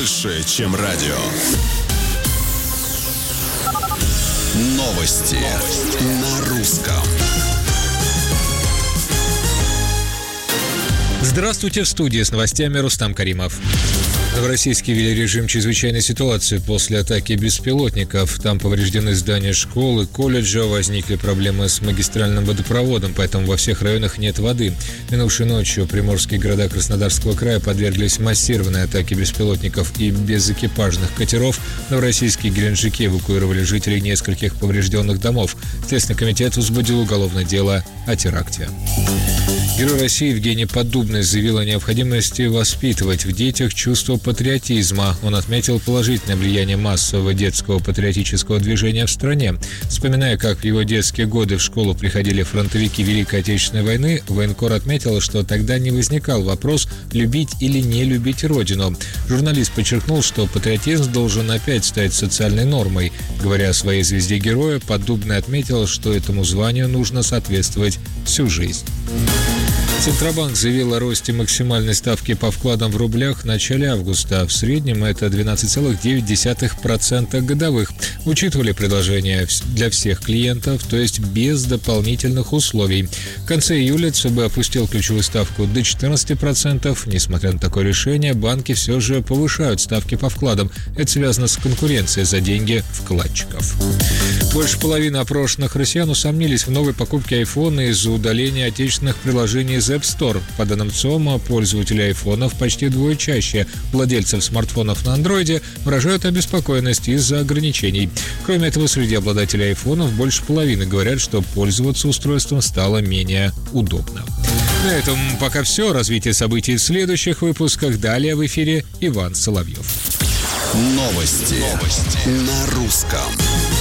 больше, чем радио. Новости на русском. Здравствуйте, в студии с новостями Рустам Каримов. Новороссийске ввели режим чрезвычайной ситуации после атаки беспилотников. Там повреждены здания школы, колледжа, возникли проблемы с магистральным водопроводом, поэтому во всех районах нет воды. Минувшей ночью приморские города Краснодарского края подверглись массированной атаке беспилотников и безэкипажных катеров. Новороссийские Геленджике эвакуировали жителей нескольких поврежденных домов. Следственный комитет возбудил уголовное дело о теракте. Герой России Евгений Поддубный заявил о необходимости воспитывать в детях чувство патриотизма. Он отметил положительное влияние массового детского патриотического движения в стране. Вспоминая, как в его детские годы в школу приходили фронтовики Великой Отечественной войны, военкор отметил, что тогда не возникал вопрос, любить или не любить родину. Журналист подчеркнул, что патриотизм должен опять стать социальной нормой. Говоря о своей звезде героя, Поддубный отметил, что этому званию нужно соответствовать всю жизнь. Центробанк заявил о росте максимальной ставки по вкладам в рублях в начале августа. В среднем это 12,9% годовых. Учитывали предложения для всех клиентов, то есть без дополнительных условий. В конце июля ЦБ опустил ключевую ставку до 14%. Несмотря на такое решение, банки все же повышают ставки по вкладам. Это связано с конкуренцией за деньги вкладчиков. Больше половины опрошенных россиян усомнились в новой покупке айфона из-за удаления отечественных приложений из App Store. По данным ЦИОМа, пользователи айфонов почти вдвое чаще владельцев смартфонов на андроиде выражают обеспокоенность из-за ограничений. Кроме этого, среди обладателей айфонов больше половины говорят, что пользоваться устройством стало менее удобно. На этом пока все. Развитие событий в следующих выпусках. Далее в эфире Иван Соловьев. Новости на русском.